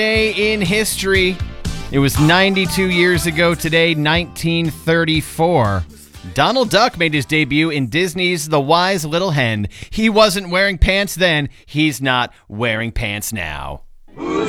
Day in history. It was 92 years ago today, 1934. Donald Duck made his debut in Disney's The Wise Little Hen. He wasn't wearing pants then. He's not wearing pants now. Who's